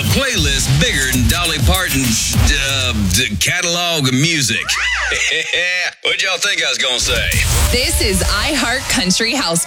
playlist bigger than Dolly Parton's catalog of music. What'd y'all think I was gonna say? This is iHeart Country House